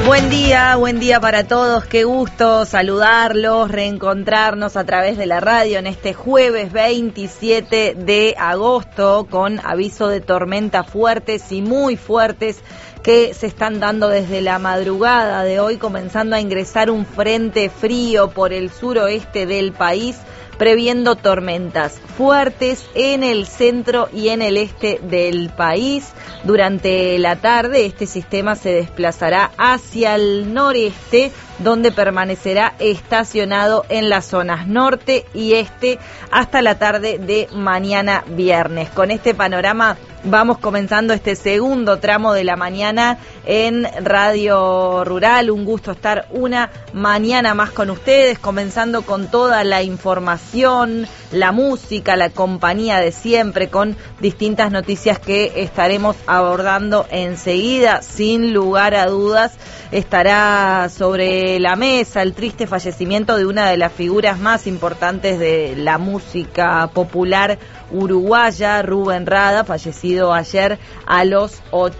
Buen día para todos, qué gusto saludarlos, reencontrarnos a través de la radio en este jueves 27 de agosto con aviso de tormentas fuertes y muy fuertes que se están dando desde la madrugada de hoy, comenzando a ingresar un frente frío por el suroeste del país, previendo tormentas fuertes en el centro y en el este del país. Durante la tarde este sistema se desplazará hacia el noreste, donde permanecerá estacionado en las zonas norte y este hasta la tarde de mañana viernes. Con este panorama vamos comenzando este segundo tramo de la mañana en Radio Rural. Un gusto estar una mañana más con ustedes, comenzando con toda la información, la música, la compañía de siempre, con distintas noticias que estaremos abordando enseguida. Sin lugar a dudas, estará sobre la mesa el triste fallecimiento de una de las figuras más importantes de la música popular uruguaya, Rubén Rada, fallecido ayer a los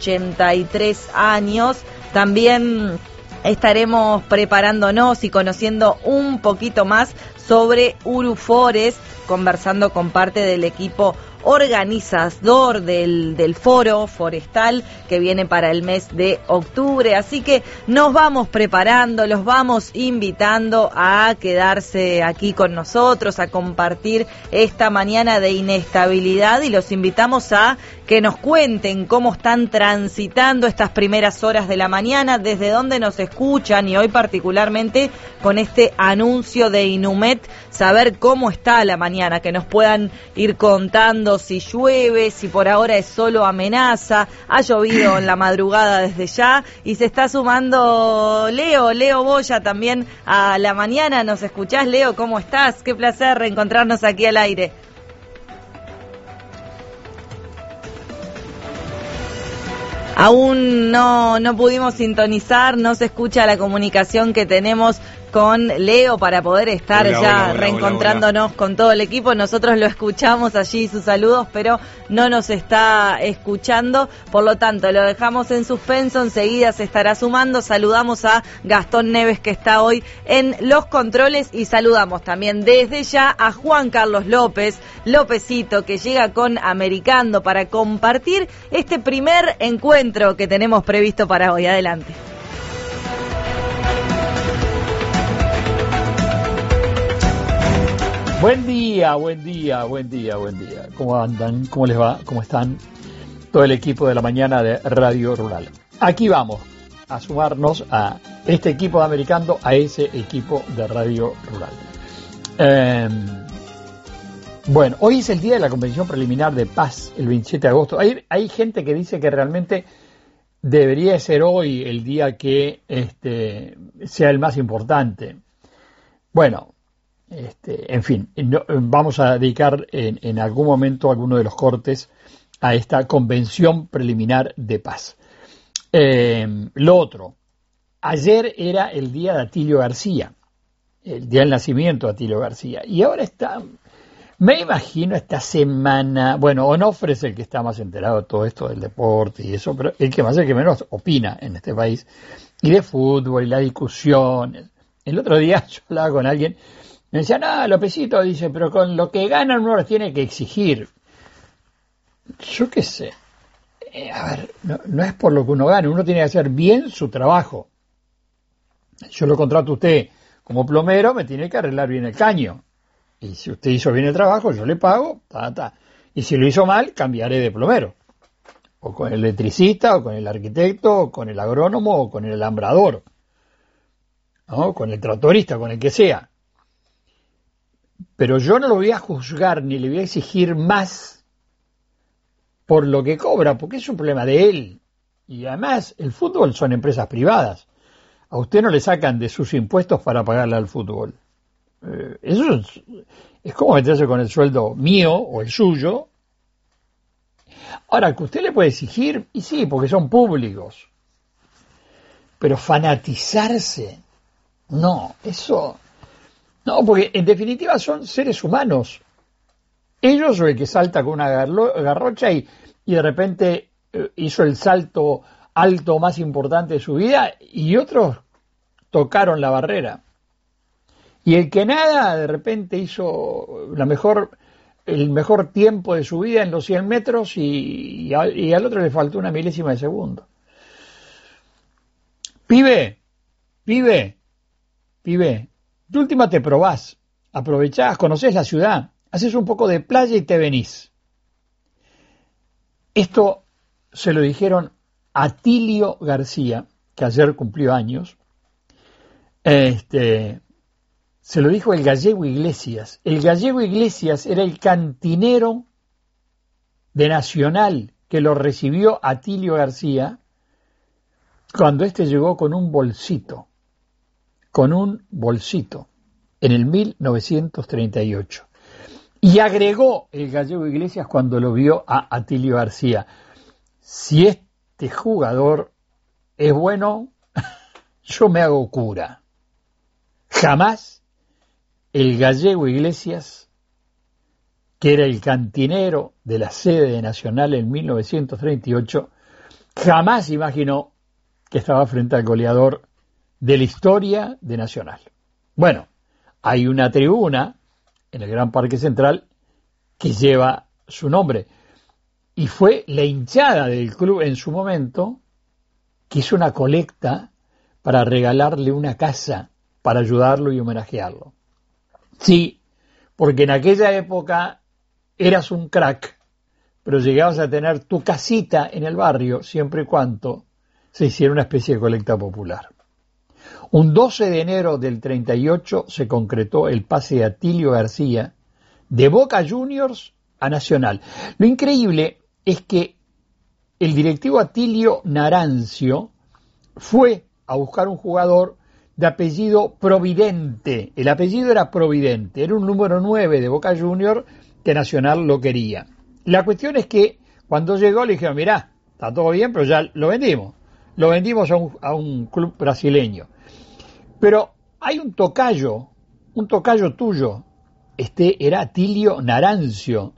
83 años. También estaremos preparándonos y conociendo un poquito más sobre Urufores, conversando con parte del equipo organizador del foro forestal que viene para el mes de octubre. Así que nos vamos preparando, los vamos invitando a quedarse aquí con nosotros, a compartir esta mañana de inestabilidad, y los invitamos a que nos cuenten cómo están transitando estas primeras horas de la mañana, desde dónde nos escuchan, y hoy particularmente con este anuncio de Inumet, saber cómo está la mañana, que nos puedan ir contando si llueve, si por ahora es solo amenaza. Ha llovido en la madrugada desde ya y se está sumando Leo Boya también a la mañana. ¿Nos escuchás, Leo? ¿Cómo estás? Qué placer reencontrarnos aquí al aire. Aún no pudimos sintonizar, no se escucha la comunicación que tenemos con Leo para poder estar reencontrándonos con todo el equipo. Nosotros lo escuchamos allí, sus saludos, pero no nos está escuchando. Por lo tanto, lo dejamos en suspenso, enseguida se estará sumando. Saludamos a Gastón Neves, que está hoy en los controles, y saludamos también desde ya a Juan Carlos Lópezito, que llega con Americando para compartir este primer encuentro que tenemos previsto para hoy. Adelante. Buen día. ¿Cómo andan? ¿Cómo les va? ¿Cómo están? Todo el equipo de la mañana de Radio Rural. Aquí vamos a sumarnos a este equipo de Americando, a ese equipo de Radio Rural. Bueno, hoy es el día de la Convención Preliminar de Paz, el 27 de agosto. Hay gente que dice que realmente debería ser hoy el día que sea el más importante. Bueno, en fin, vamos a dedicar en algún momento alguno de los cortes a esta Convención Preliminar de Paz. Lo otro, ayer era el día de Atilio García, el día del nacimiento de Atilio García, y ahora me imagino esta semana, bueno, Onofre es el que está más enterado de todo esto del deporte y eso, pero el que menos opina en este país, y de fútbol y las discusiones. El otro día yo hablaba con alguien, me decía, Lópezito, dice, pero con lo que ganan uno les tiene que exigir. Yo qué sé. A ver, no es por lo que uno gane, uno tiene que hacer bien su trabajo. Yo lo contrato a usted como plomero, me tiene que arreglar bien el caño. Y si usted hizo bien el trabajo, yo le pago, Y si lo hizo mal, cambiaré de plomero. O con el electricista, o con el arquitecto, o con el agrónomo, o con el alambrador. ¿No? Con el tractorista, con el que sea. Pero yo no lo voy a juzgar ni le voy a exigir más por lo que cobra, porque es un problema de él. Y además, el fútbol son empresas privadas. A usted no le sacan de sus impuestos para pagarle al fútbol. Eso es como meterse con el sueldo mío o el suyo. Ahora, que usted le puede exigir, y sí, porque son públicos. Pero fanatizarse, no, eso... No, porque en definitiva son seres humanos. Ellos son el que salta con una garrocha y de repente hizo el salto alto más importante de su vida y otros tocaron la barrera. Y el que nada, de repente hizo el mejor tiempo de su vida en los 100 metros y al otro le faltó una milésima de segundo. Pibe, de última te probás, aprovechás, conocés la ciudad, haces un poco de playa y te venís. Esto se lo dijeron a Atilio García, que ayer cumplió años. Se lo dijo el gallego Iglesias. El gallego Iglesias era el cantinero de Nacional que lo recibió Atilio García cuando llegó con un bolsito, en el 1938. Y agregó el gallego Iglesias cuando lo vio a Atilio García: si este jugador es bueno, yo me hago cura. Jamás el gallego Iglesias, que era el cantinero de la sede de Nacional en 1938, jamás imaginó que estaba frente al goleador de la historia de Nacional. Bueno, hay una tribuna en el Gran Parque Central que lleva su nombre, y fue la hinchada del club en su momento que hizo una colecta para regalarle una casa para ayudarlo y homenajearlo. Sí, porque en aquella época eras un crack, pero llegabas a tener tu casita en el barrio siempre y cuando se hiciera una especie de colecta popular. Un 12 de enero del 38 se concretó el pase de Atilio García de Boca Juniors a Nacional. Lo increíble es que el directivo Atilio Narancio fue a buscar un jugador de apellido Providente. El apellido era Providente, era un número 9 de Boca Juniors que Nacional lo quería. La cuestión es que cuando llegó le dijeron: mirá, está todo bien, pero ya lo vendimos a un club brasileño. Pero hay un tocayo tuyo, era Atilio Narancio,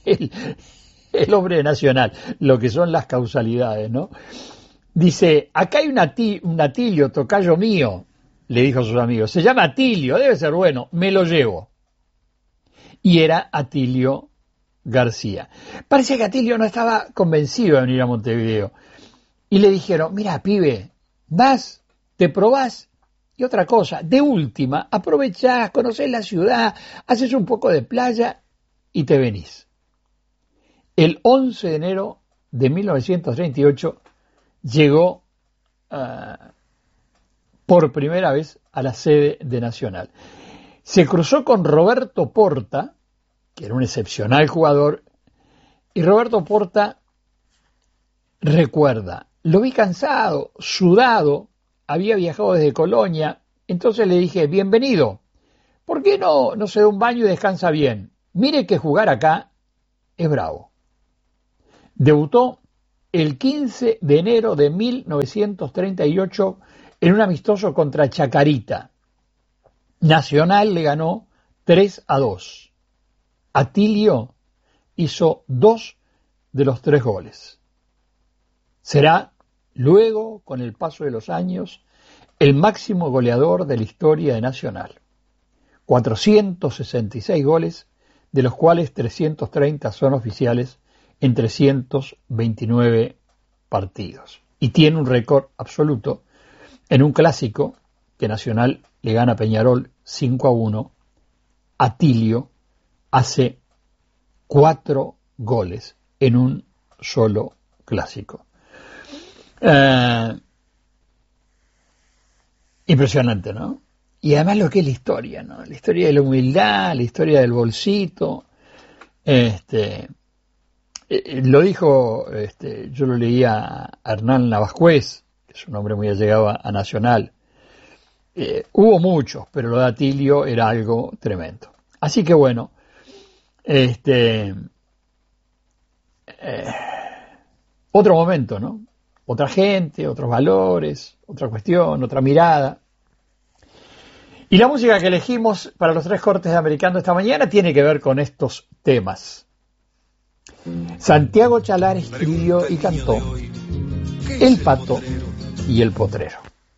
el hombre de Nacional, lo que son las causalidades, ¿no? Dice: acá hay un Atilio, tocayo mío, le dijo a sus amigos, se llama Atilio, debe ser bueno, me lo llevo. Y era Atilio García. Parece que Atilio no estaba convencido de venir a Montevideo. Y le dijeron: mira, pibe, vas, te probás, y otra cosa, de última, aprovechás, conocés la ciudad, haces un poco de playa y te venís. El 11 de enero de 1938 llegó por primera vez a la sede de Nacional. Se cruzó con Roberto Porta, que era un excepcional jugador, y Roberto Porta recuerda: lo vi cansado, sudado, había viajado desde Colonia, entonces le dije: bienvenido, ¿por qué no se da un baño y descansa bien? Mire que jugar acá es bravo. Debutó el 15 de enero de 1938 en un amistoso contra Chacarita. Nacional le ganó 3-2. Atilio hizo 2 de los 3 goles. Será, luego, con el paso de los años, el máximo goleador de la historia de Nacional. 466 goles, de los cuales 330 son oficiales en 329 partidos. Y tiene un récord absoluto en un clásico que Nacional le gana a Peñarol 5-1. Atilio hace 4 goles en un solo clásico. Impresionante, ¿no? Y además lo que es la historia, ¿no? La historia de la humildad, la historia del bolsito. Lo dijo, yo lo leía a Hernán Navascués, que es un hombre muy allegado a Nacional. Hubo muchos, pero lo de Atilio era algo tremendo. Así que bueno, otro momento, ¿no? Otra gente, otros valores, otra cuestión, otra mirada. Y la música que elegimos para los 3 cortes de Americano esta mañana tiene que ver con estos temas. Santiago Chalar escribió y cantó el pato y el potrero.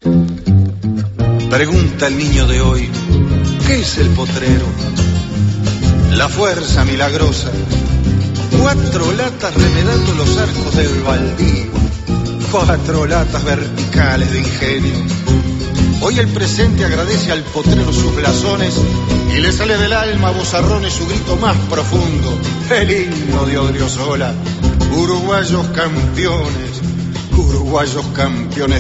Pregunta el niño de hoy, ¿qué es el potrero? La fuerza milagrosa, 4 latas remedando los arcos del baldío, 4 latas verticales de ingenio. Hoy el presente agradece al potrero sus blasones y le sale del alma a vozarrones su grito más profundo, el himno de Odriozola. Uruguayos campeones